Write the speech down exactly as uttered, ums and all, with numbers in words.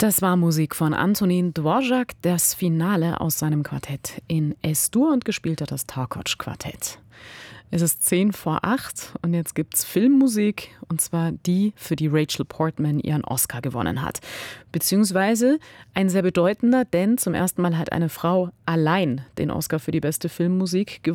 Das war Musik von Antonín Dvořák, das Finale aus seinem Quartett in Es-Dur und gespielt hat das Taoiseach-Quartett. Es ist zehn vor acht und jetzt gibt's Filmmusik, und zwar die, für die Rachel Portman ihren Oscar gewonnen hat. Beziehungsweise ein sehr bedeutender, denn zum ersten Mal hat eine Frau allein den Oscar für die beste Filmmusik gewonnen.